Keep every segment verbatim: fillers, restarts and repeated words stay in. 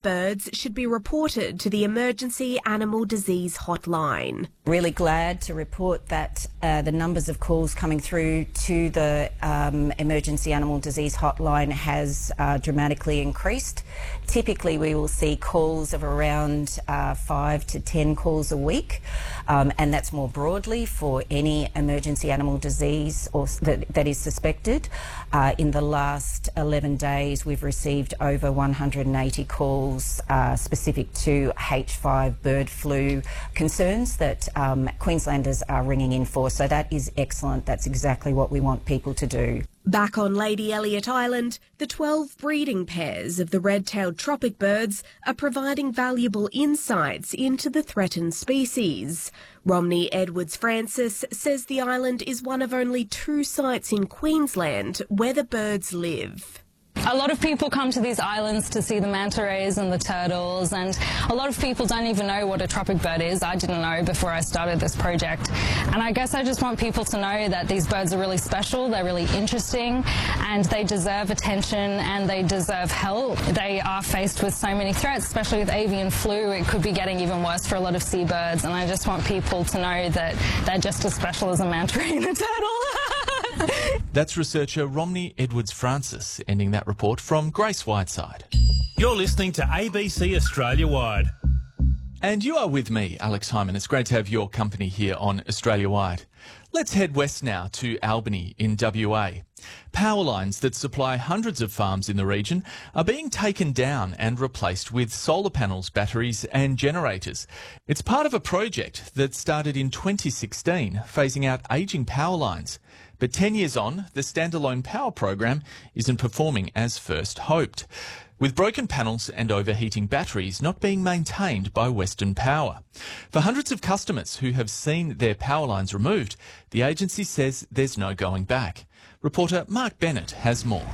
birds should be reported to the Emergency Animal Disease Hotline. Really glad to report that uh, the numbers of calls coming through to the um, Emergency Animal Disease Hotline has uh, dramatically increased. Typically we will see calls of around uh, five to ten calls a week, um, and that's more broadly for any emergency animal disease or that, that is suspected. Uh, in the last eleven days we've received over one hundred eighty calls uh, specific to H five bird flu concerns that um, Queenslanders are ringing in for, so that is excellent. That's exactly what we want people to do. Back on Lady Elliot Island, the twelve breeding pairs of the red-tailed tropic birds are providing valuable insights into the threatened species. Romney Edwards Francis says the island is one of only two sites in Queensland where the birds live. A lot of people come to these islands to see the manta rays and the turtles, and a lot of people don't even know what a tropic bird is. I didn't know before I started this project. And I guess I just want people to know that these birds are really special, they're really interesting, and they deserve attention and they deserve help. They are faced with so many threats, especially with avian flu. It could be getting even worse for a lot of seabirds, and I just want people to know that they're just as special as a manta ray and a turtle. That's researcher Romney Edwards Francis ending that report from Grace Whiteside. You're listening to A B C Australia Wide. And you are with me, Alex Hyman. It's great to have your company here on Australia Wide. Let's head west now to Albany in W A. Power lines that supply hundreds of farms in the region are being taken down and replaced with solar panels, batteries and generators. It's part of a project that started in twenty sixteen, phasing out ageing power lines. But ten years on, the standalone power program isn't performing as first hoped, with broken panels and overheating batteries not being maintained by Western Power. For hundreds of customers who have seen their power lines removed, the agency says there's no going back. Reporter Mark Bennett has more.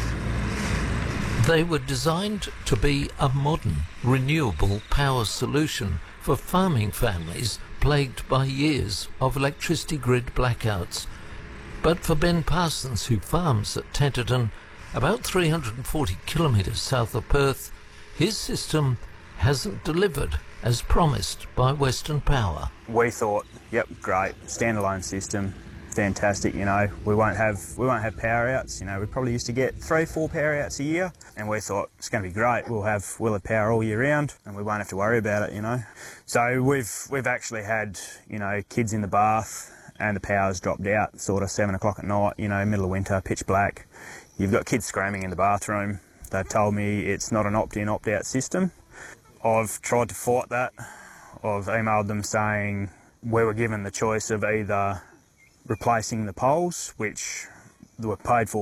They were designed to be a modern, renewable power solution for farming families plagued by years of electricity grid blackouts. But for Ben Parsons, who farms at Tenterden, about three hundred forty kilometres south of Perth, his system hasn't delivered as promised by Western Power. We thought, yep, great, standalone system, fantastic, you know, we won't have we won't have power outs, you know, we probably used to get three, four power outs a year, and we thought it's going to be great, we'll have we'll have power all year round and we won't have to worry about it, you know. So we've we've actually had, you know, kids in the bath and the power's dropped out, sort of seven o'clock at night, you know, middle of winter, pitch black. You've got kids screaming in the bathroom. They've told me it's not an opt-in, opt-out system. I've tried to fight that. I've emailed them saying we were given the choice of either replacing the poles, which were paid for